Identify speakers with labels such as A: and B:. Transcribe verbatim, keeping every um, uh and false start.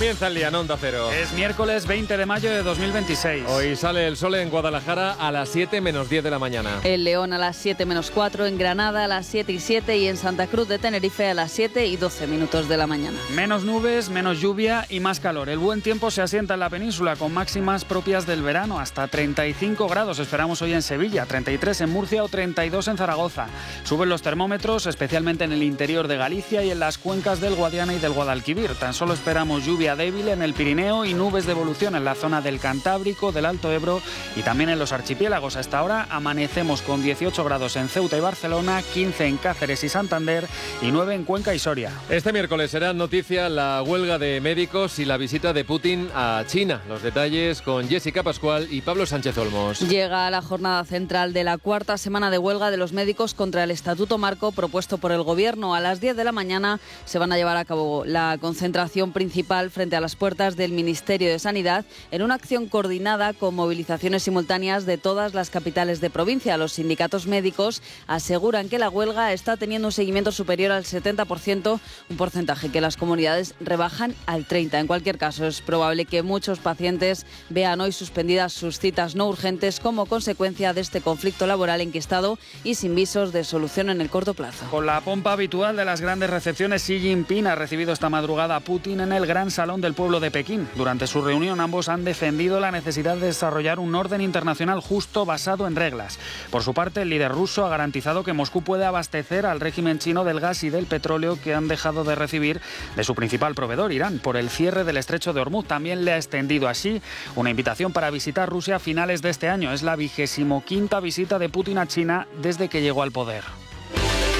A: Comienza el día en Onda Cero.
B: Es miércoles veinte de mayo de dos mil veintiséis.
A: Hoy sale el sol en Guadalajara a las siete menos diez de la mañana.
C: En León a las siete menos cuatro, en Granada a las siete y siete y en Santa Cruz de Tenerife a las siete y doce minutos de la mañana.
B: Menos nubes, menos lluvia y más calor. El buen tiempo se asienta en la península con máximas propias del verano. Hasta treinta y cinco grados esperamos hoy en Sevilla, treinta y tres en Murcia o treinta y dos en Zaragoza. Suben los termómetros, especialmente en el interior de Galicia y en las cuencas del Guadiana y del Guadalquivir. Tan solo esperamos lluvia débil en el Pirineo y nubes de evolución en la zona del Cantábrico, del Alto Ebro y también en los archipiélagos. Hasta ahora amanecemos con dieciocho grados en Ceuta y Barcelona, quince en Cáceres y Santander y nueve en Cuenca y Soria.
A: Este miércoles será noticia la huelga de médicos y la visita de Putin a China. Los detalles con Jessica Pascual y Pablo Sánchez Olmos.
C: Llega la jornada central de la cuarta semana de huelga de los médicos contra el Estatuto Marco propuesto por el Gobierno. A las diez de la mañana se van a llevar a cabo la concentración principal frente a las puertas del Ministerio de Sanidad en una acción coordinada con movilizaciones simultáneas de todas las capitales de provincia. Los sindicatos médicos aseguran que la huelga está teniendo un seguimiento superior al setenta por ciento, un porcentaje que las comunidades rebajan al treinta por ciento. En cualquier caso, es probable que muchos pacientes vean hoy suspendidas sus citas no urgentes como consecuencia de este conflicto laboral enquistado y sin visos de solución en el corto plazo.
B: Con la pompa habitual de las grandes recepciones, Xi Jinping ha recibido esta madrugada a Putin en el Gran Salón del Pueblo de Pekín. Durante su reunión ambos han defendido la necesidad de desarrollar un orden internacional justo basado en reglas. Por su parte, el líder ruso ha garantizado que Moscú puede abastecer al régimen chino del gas y del petróleo que han dejado de recibir de su principal proveedor, Irán, por el cierre del estrecho de Hormuz. También le ha extendido así una invitación para visitar Rusia a finales de este año. Es la vigésimo quinta visita de Putin a China desde que llegó al poder.